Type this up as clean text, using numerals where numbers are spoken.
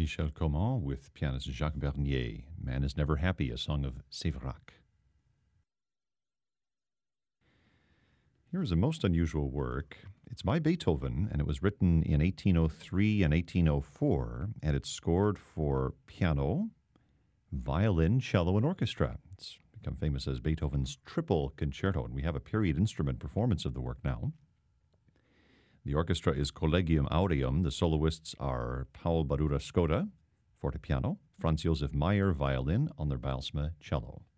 Michel Coman with pianist Jacques Bernier. Man is Never Happy, a song of Séverac. Here is a most unusual work. It's by Beethoven, and it was written in 1803 and 1804, and it's scored for piano, violin, cello, and orchestra. It's become famous as Beethoven's Triple Concerto, and we have a period instrument performance of the work now. The orchestra is Collegium Aureum. The soloists are Paul Barura Skoda, fortepiano, Franz Josef Meyer, violin, Aller Bijlsma, cello.